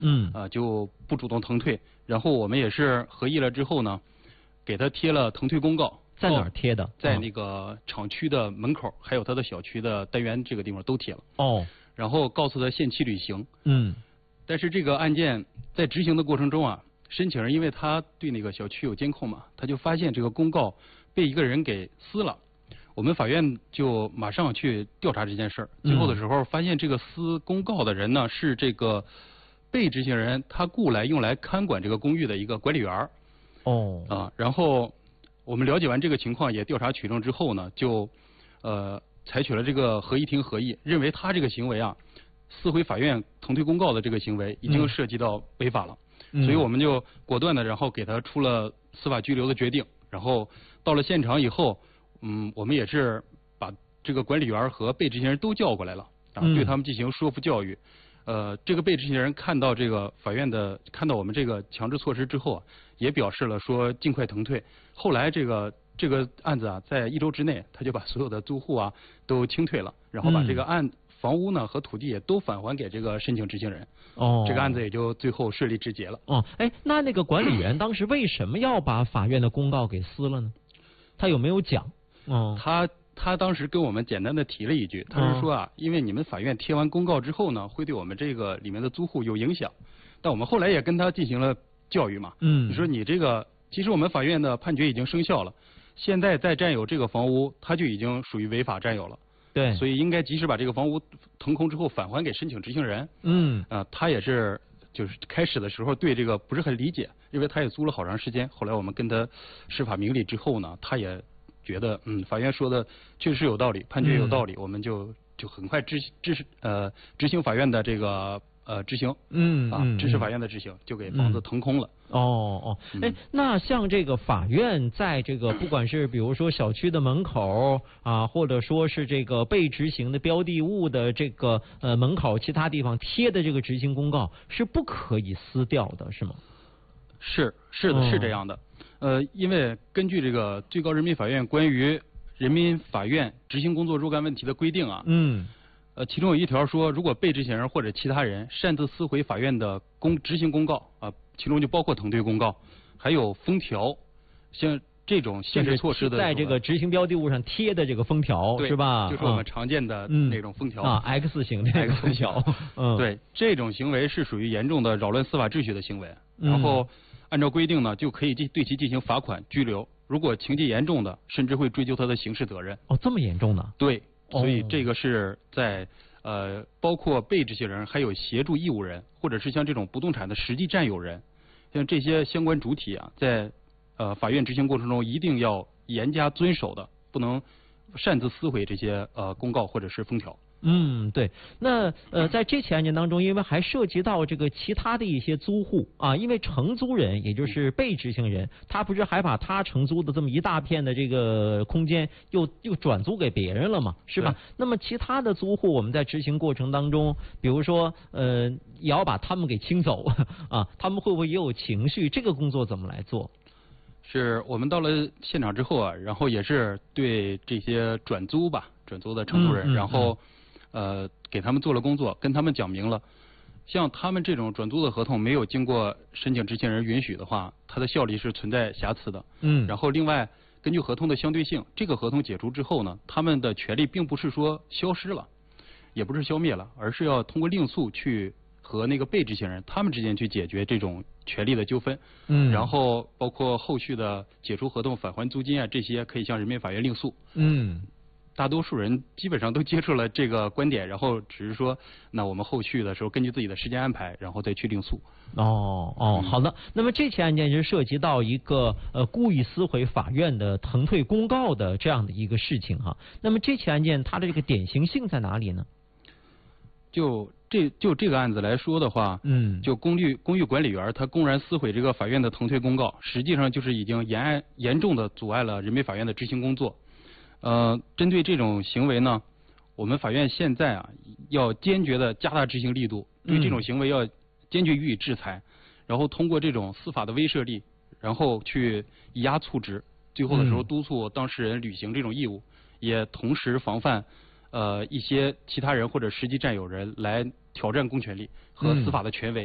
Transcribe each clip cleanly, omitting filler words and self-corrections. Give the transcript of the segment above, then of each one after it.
就不主动腾退。然后我们也是合议了之后呢，给他贴了腾退公告。 在哪儿贴的？ 在那个厂区的门口，还有他的小区的单元这个地方都贴了。 哦。 然后告诉他限期履行。但是这个案件在执行的过程中啊，申请人因为他对那个小区有监控嘛，他就发现这个公告被一个人给撕了。我们法院就马上去调查这件事儿。最后的时候发现这个撕公告的人呢是这个被执行人他雇来用来看管这个公寓的一个管理员。然后我们了解完这个情况，也调查取证之后呢，就采取了这个合议庭合议，认为他这个行为啊，撕毁法院腾退公告的这个行为已经涉及到违法了。所以我们就果断的然后给他出了司法拘留的决定。然后到了现场以后，我们也是把这个管理员和被执行人都叫过来了，对他们进行说服教育。这个被执行人看到这个法院的看到我们这个强制措施之后啊，也表示了说尽快腾退。后来这个案子啊，在1周之内，他就把所有的租户啊都清退了，然后把这个房屋呢和土地也都返还给这个申请执行人。这个案子也就最后顺利制结了。 那个管理员当时为什么要把法院的公告给撕了呢？他有没有讲？ 他当时跟我们简单的提了一句，他是说啊，因为你们法院贴完公告之后呢，会对我们这个里面的租户有影响。但我们后来也跟他进行了教育嘛。你说你这个，其实我们法院的判决已经生效了，现在再占有这个房屋，他就已经属于违法占有了。 对。 所以应该及时把这个房屋腾空之后返还给申请执行人。他也是就是开始的时候对这个不是很理解，因为他也租了好长时间。后来我们跟他释法明理之后呢，他也觉得法院说的确实有道理，判决有道理，我们就很快执行法院的这个执行。支持法院的执行，就给房子腾空了。 那像这个法院在这个不管是比如说小区的门口啊，或者说是这个被执行的标的物的这个门口其他地方贴的这个执行公告是不可以撕掉的，是吗？是的，是这样的。因为根据这个最高人民法院关于人民法院执行工作若干问题的规定啊，其中有一条说，如果被执行人或者其他人擅自撕毁法院的执行公告啊，其中就包括腾退公告，还有封条，像这种限制措施的， 在这个执行标的物上贴的这个封条，是吧？ 就是我们常见的那种封条 X 型的 X 封条。 对，这种行为是属于严重的扰乱司法秩序的行为，然后按照规定呢，就可以对其进行罚款、拘留。如果情节严重的，甚至会追究他的刑事责任。 这么严重呢？ 对，所以这个是在包括被执行人，还有协助义务人，或者是像这种不动产的实际占有人，像这些相关主体啊，在法院执行过程中一定要严加遵守的，不能擅自撕毁这些公告或者是封条。 对。那在这起案件当中，因为还涉及到这个其他的一些租户啊，因为承租人也就是被执行人，他不是还把他承租的这么一大片的这个空间又转租给别人了嘛，是吧？那么其他的租户，我们在执行过程当中，比如说也要把他们给清走啊，他们会不会也有情绪？这个工作怎么来做？ 是我们到了现场之后啊，然后也是对这些转租的承租人，然后给他们做了工作，跟他们讲明了，像他们这种转租的合同没有经过申请执行人允许的话，它的效力是存在瑕疵的。然后另外根据合同的相对性，这个合同解除之后呢，他们的权利并不是说消失了，也不是消灭了，而是要通过令诉去和那个被执行人他们之间去解决这种权利的纠纷。然后包括后续的解除合同、返还租金啊，这些可以向人民法院令诉。大多数人基本上都接受了这个观点，然后只是说，那我们后续的时候根据自己的时间安排，然后再去令诉。 好的。那么这起案件是涉及到一个故意撕毁法院的腾退公告的这样的一个事情哈。那么这起案件它的这个典型性在哪里呢？ 就这个案子来说的话，就公寓管理员他公然撕毁这个法院的腾退公告，实际上就是已经严重的阻碍了人民法院的执行工作。针对这种行为呢，我们法院现在啊要坚决的加大执行力度，对这种行为要坚决予以制裁，然后通过这种司法的威慑力，然后去以压促执，最后的时候督促当事人履行这种义务，也同时防范一些其他人或者实际占有人来挑战公权力和司法的权威。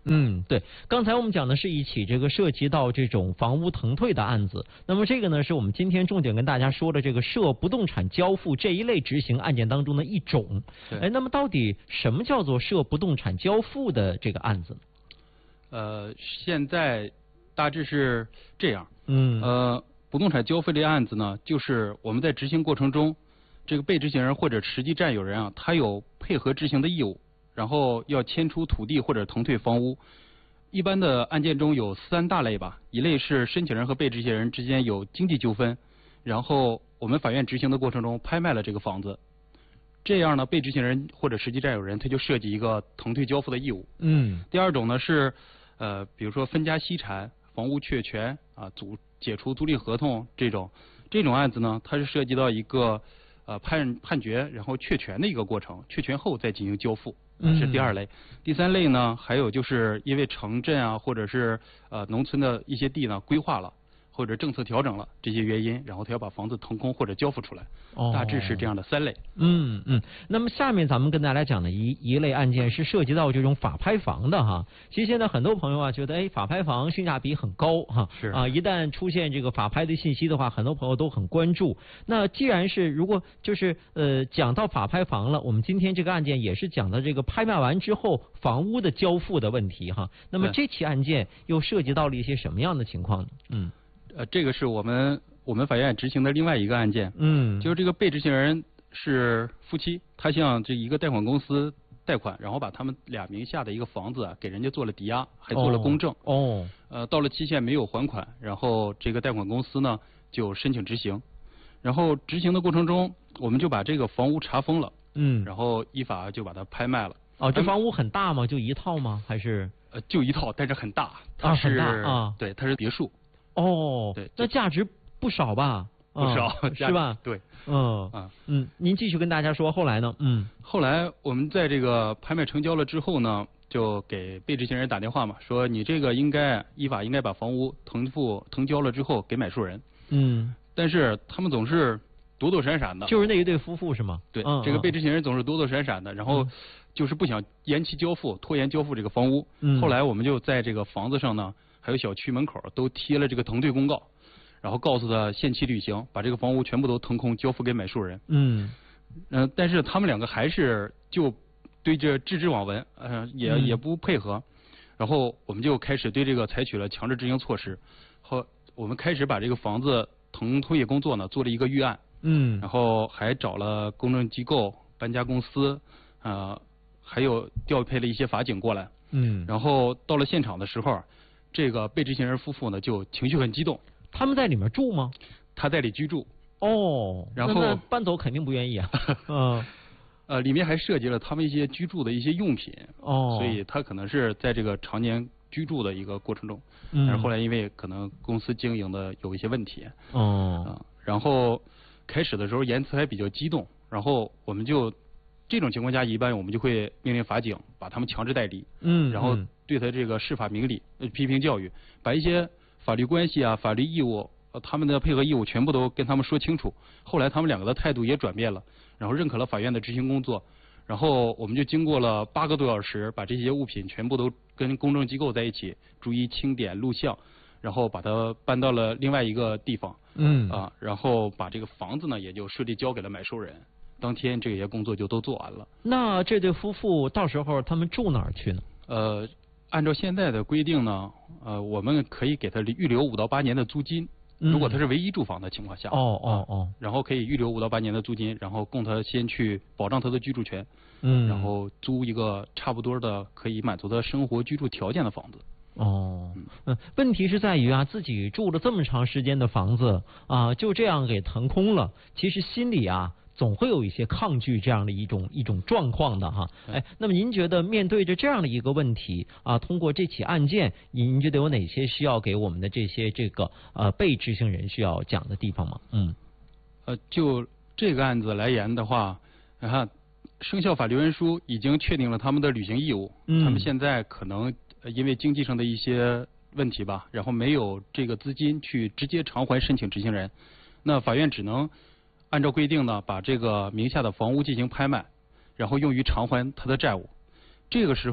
对，刚才我们讲的是一起这个涉及到这种房屋腾退的案子，那么这个呢是我们今天重点跟大家说的这个涉不动产交付这一类执行案件当中的一种。那么到底什么叫做涉不动产交付的这个案子呢？ 现在大致是这样。不动产交付类案子呢，就是我们在执行过程中，这个被执行人或者实际占有人啊，他有配合执行的义务。然后要迁出土地或者腾退房屋，一般的案件中有3大类吧。一类是申请人和被执行人之间有经济纠纷，然后我们法院执行的过程中拍卖了这个房子，这样呢，被执行人或者实际占有人他就涉及一个腾退交付的义务。第二种呢是比如说分家析产、房屋确权啊、解除租赁合同这种案子呢，它是涉及到一个判决然后确权的一个过程，确权后再进行交付。是第2类。第3类呢，还有就是因为城镇啊，或者是农村的一些地呢规划了，或者政策调整了这些原因，然后他要把房子腾空或者交付出来。大致是这样的3类。 那么下面咱们跟大家讲的一类案件是涉及到这种法拍房的哈。其实现在很多朋友啊觉得，法拍房性价比很高哈。一旦出现这个法拍的信息的话，很多朋友都很关注。那既然是如果就是讲到法拍房了，我们今天这个案件也是讲到这个拍卖完之后房屋的交付的问题哈。那么这起案件又涉及到了一些什么样的情况呢？ 这个是我们法院执行的另外一个案件。就是这个被执行人是夫妻，他向这一个贷款公司贷款，然后把他们俩名下的一个房子给人家做了抵押，还做了公证。到了期限没有还款，然后这个贷款公司呢就申请执行，然后执行的过程中，我们就把这个房屋查封了。然后依法就把它拍卖了。 这房屋很大吗？就一套吗？还是？ 就一套，但是很大。它是很大对，它是别墅。 对，那价值不少吧？ 不少， 是吧？ 对。 您继续跟大家说，后来呢？ 后来我们在这个拍卖成交了之后呢，就给被执行人打电话嘛，说你这个依法应该把房屋腾交了之后给买受人。但是他们总是躲躲闪闪的。 就是那一对夫妇是吗？ 对，这个被执行人总是躲躲闪闪的，然后就是不想延期交付、拖延交付这个房屋。后来我们就在这个房子上呢，还有小区门口都贴了这个腾退公告，然后告诉他限期履行，把这个房屋全部都腾空交付给买受人。但是他们2个还是就对这置之罔闻，也不配合。然后我们就开始对这个采取了强制执行措施，我们开始把这个房子腾退工作呢做了一个预案。然后还找了公证机构、搬家公司，还有调配了一些法警过来。然后到了现场的时候，这个被执行人夫妇呢就情绪很激动。 他们在里面住吗？ 他在里居住。 然后那搬走肯定不愿意啊。 里面还涉及了他们一些居住的一些用品。所以他可能是在这个常年居住的一个过程中。但是后来因为可能公司经营的有一些问题。然后开始的时候言辞还比较激动，然后我们就这种情况下，一般我们就会命令法警把他们强制带离。然后对他这个释法明理、批评教育，把一些法律关系啊、法律义务、他们的配合义务全部都跟他们说清楚。后来他们2个的态度也转变了，然后认可了法院的执行工作。然后我们就经过了8个多小时，把这些物品全部都跟公证机构在一起逐一清点录像，然后把它搬到了另外一个地方。然后把这个房子呢也就顺利交给了买受人。当天这些工作就都做完了。 那这对夫妇到时候他们住哪儿去呢？ 按照现在的规定呢，我们可以给他预留5到8年的租金。如果他是唯一住房的情况下。然后可以预留5到8年的租金，然后供他先去保障他的居住权。然后租一个差不多的可以满足他生活居住条件的房子。 问题是在于自己住了这么长时间的房子就这样给腾空了，其实心里总会有一些抗拒这样的一种状况的哈。那么您觉得面对着这样的一个问题通过这起案件，您觉得有哪些需要给我们的这个被执行人需要讲的地方吗？ 就这个案子来言的话，生效法律文书已经确定了他们的履行义务。他们现在可能因为经济上的一些问题吧，然后没有这个资金去直接偿还申请执行人，那法院只能按照规定呢，把这个名下的房屋进行拍卖，然后用于偿还他的债务。这个时候，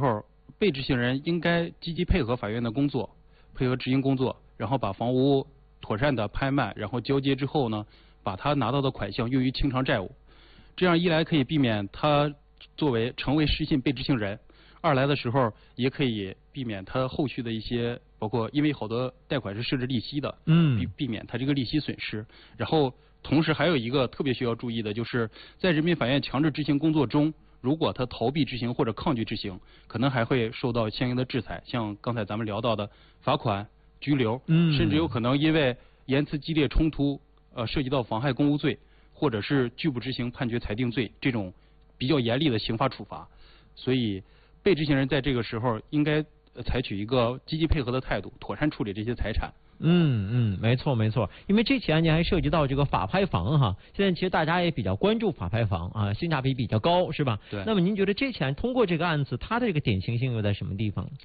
被执行人应该积极配合法院的工作，配合执行工作，然后把房屋妥善的拍卖，然后交接之后呢，把他拿到的款项用于清偿债务。这样一来可以避免他成为失信被执行人，二来的时候也可以避免他后续的一些，包括因为好多贷款是设置利息的，避免他这个利息损失。然后同时还有一个特别需要注意的，就是在人民法院强制执行工作中，如果他逃避执行或者抗拒执行，可能还会受到相应的制裁，像刚才咱们聊到的罚款、拘留，甚至有可能因为言辞激烈冲突，涉及到妨害公务罪，或者是拒不执行判决裁定罪这种比较严厉的刑罚处罚。所以被执行人在这个时候应该采取一个积极配合的态度，妥善处理这些财产。 没错没错，因为这起案件还涉及到这个法拍房哈，现在其实大家也比较关注法拍房啊，性价比比较高，是吧？ 对。 那么您觉得这起案通过这个案子，它的这个典型性又在什么地方？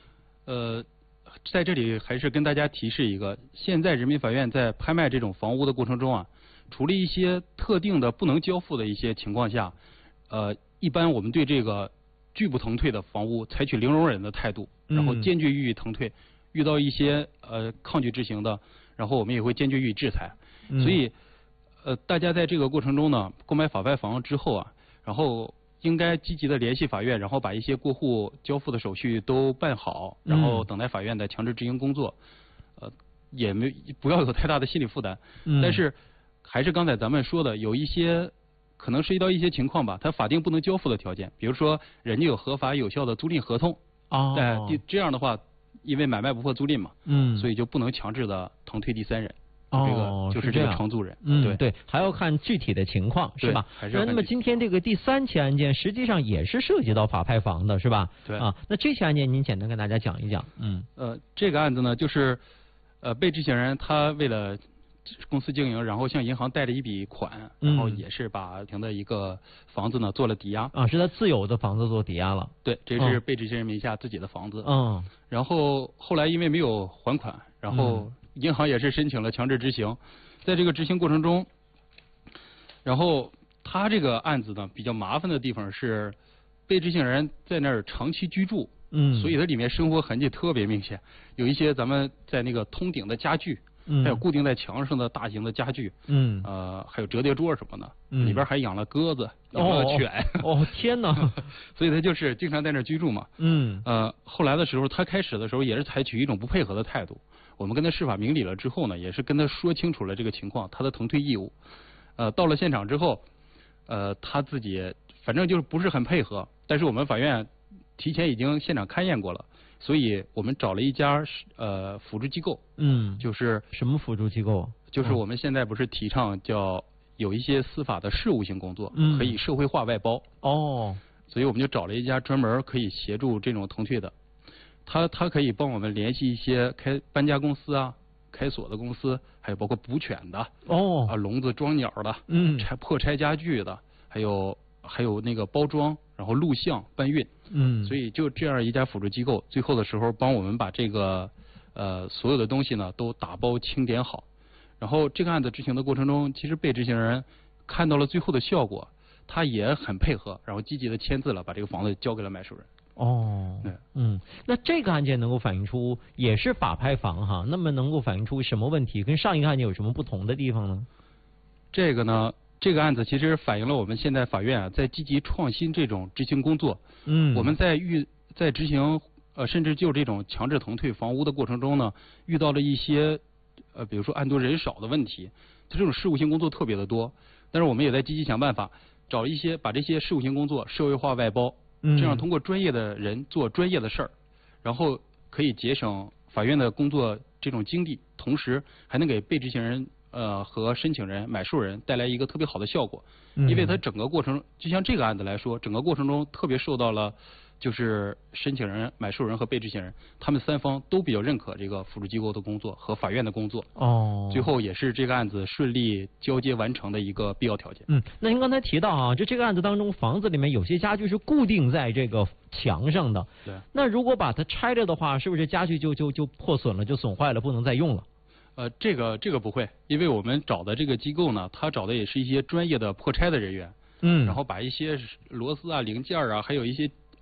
在这里还是跟大家提示一个，现在人民法院在拍卖这种房屋的过程中啊，除了一些特定的不能交付的一些情况下，一般我们对这个拒不腾退的房屋采取零容忍的态度，然后坚决予以腾退。遇到一些抗拒执行的，然后我们也会坚决予以制裁。所以大家在这个过程中呢，购买法拍房之后啊，然后应该积极的联系法院，然后把一些过户交付的手续都办好，然后等待法院的强制执行工作。也不要有太大的心理负担。但是还是刚才咱们说的，有一些可能涉及到一些情况吧，它法定不能交付的条件，比如说人家有合法有效的租赁合同，这样的话。因为买卖不破租赁嘛，所以就不能强制的腾退第三人，这个就是这个承租人， 对，还要看具体的情况，是吧？那么今天这个第三起案件实际上也是涉及到法拍房的，是吧？ 对那这起案件您简单跟大家讲一讲。 这个案子呢，就是被执行人他为了公司经营，然后向银行贷了一笔款，然后也是把停的一个房子呢做了抵押。 是他自有的房子做抵押了。 对，这是被执行人名下自己的房子。然后后来因为没有还款，然后银行也是申请了强制执行。在这个执行过程中，然后他这个案子呢比较麻烦的地方是，被执行人在那儿长期居住，所以它里面生活痕迹特别明显，有一些咱们在那个通顶的家具。还有固定在墙上的大型的家具，还有折叠桌什么的，里边还养了鸽子，养了犬。 天哪！ 所以他就是经常在那儿居住嘛。后来的时候，他开始的时候也是采取一种不配合的态度。我们跟他司法明理了之后呢，也是跟他说清楚了这个情况，他的腾退义务。到了现场之后，他自己反正就是不是很配合，但是我们法院提前已经现场勘验过了。所以我们找了一家辅助机构，就是什么辅助机构？ 就是我们现在不是提倡叫有一些司法的事务性工作，可以社会化外包。所以我们就找了一家专门可以协助这种腾退的，他可以帮我们联系一些搬家公司啊、开锁的公司，还有包括捕犬的，笼子装鸟的，破拆家具的，还有那个包装，然后录像、搬运。所以就这样一家辅助机构，最后的时候帮我们把这个所有的东西呢都打包清点好。然后这个案子执行的过程中，其实被执行人看到了最后的效果，他也很配合，然后积极的签字了，把这个房子交给了买受人。 那这个案件能够反映出也是法拍房哈，那么能够反映出什么问题？跟上一个案件有什么不同的地方呢？ 这个案子其实反映了我们现在法院在积极创新这种执行工作。我们在执行甚至就这种强制腾退房屋的过程中呢，遇到了一些比如说案多人少的问题，它这种事务性工作特别的多。但是我们也在积极想办法，把这些事务性工作社会化外包，这样通过专业的人做专业的事儿，然后可以节省法院的工作这种精力，同时还能给被执行人和申请人、买受人带来一个特别好的效果。因为它整个过程，就像这个案子来说，整个过程中特别受到了就是申请人、买受人和被执行人他们三方都比较认可这个辅助机构的工作和法院的工作。最后也是这个案子顺利交接完成的一个必要条件。 那您刚才提到啊，这个案子当中，房子里面有些家具是固定在这个墙上的。 对。 那如果把它拆了的话，是不是家具就破损了，就损坏了，不能再用了？ 这个不会，因为我们找的这个机构呢，他找的也是一些专业的破拆的人员，然后把一些螺丝啊、零件啊，还有一些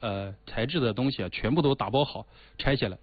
材质的东西啊，全部都打包好拆下来，